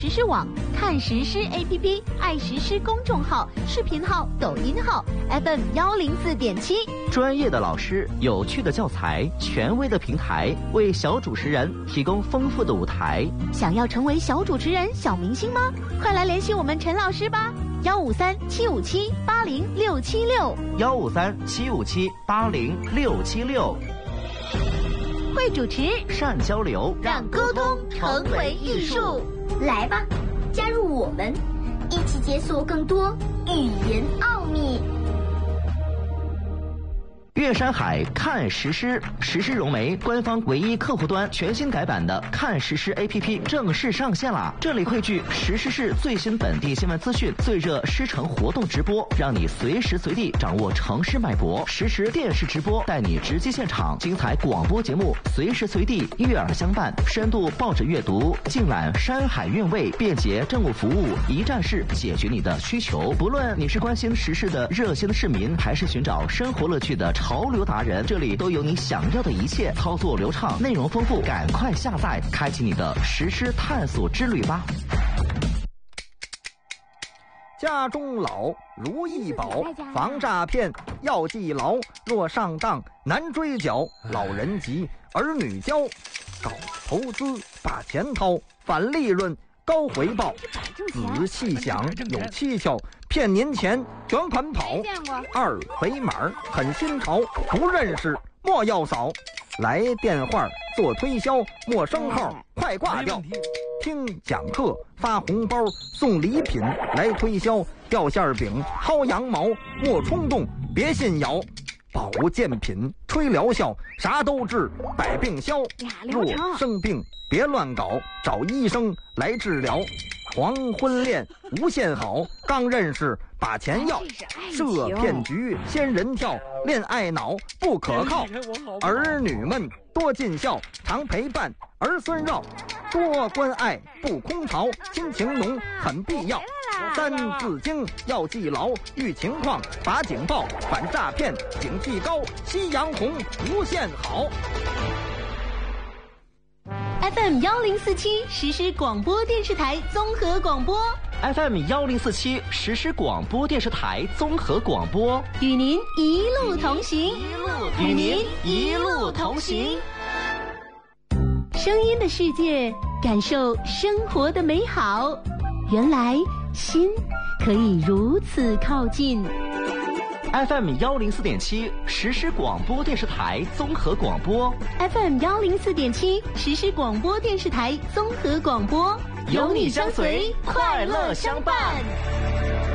时事网、看时事 APP、爱时事公众号、视频号、抖音号 FM104.7， 专业的老师、有趣的教材、权威的平台，为小主持人提供丰富的舞台。 想要成为小主持人、小明星吗？快来联系我们陈老师吧！153-757-80676，153-757-80676。会主持， 善交流， 让沟通成为艺术。 来吧，加入我们，一起解锁更多语言奥秘。 岳山海看时施，时施融媒官方唯一客户端全新改版的看时施 APP 正式上线啦！这里汇聚时施市最新本地新闻资讯、最热狮城活动直播，让你随时随地掌握城市脉搏；实时电视直播带你直击现场，精彩广播节目随时随地悦耳相伴，深度报纸阅读，尽览山海韵味，便捷政务服务，一站式解决你的需求。不论你是关心时事的热心市民，还是寻找生活乐趣的潮流达人，这里都有你想要的一切，操作流畅，内容丰富，赶快下载，开启你的时施探索之旅吧！ 家中老，如意宝，防诈骗要记牢，若上当难追缴，老人急，儿女教，搞投资把钱掏，返利润高回报，仔细想有蹊跷，骗您钱卷款跑，二维码很新潮，不认识莫要扫，来电话做推销，陌生号快挂掉，听讲课发红包送礼品来推销，掉馅饼薅羊毛莫冲动别信谣，保健品吹疗效啥都治百病消，若生病别乱搞，找医生来治疗，黄昏恋无限好，刚认识把钱要，设骗局仙人跳，恋爱脑不可靠，儿女们多尽孝，常陪伴儿孙绕，多关爱不空巢，亲情浓很必要，三字经要记牢，遇情况把警报，反诈骗警惕高，夕阳红无限好。 FM1047实施广播电视台综合广播 FM1047实施广播电视台综合广播， 与您一路同行， 与您一路同行。 声音的世界，感受生活的美好，原来心可以如此靠近。 FM104.7实施广播电视台综合广播， FM104.7实施广播电视台综合广播， 有你相随，快乐相伴。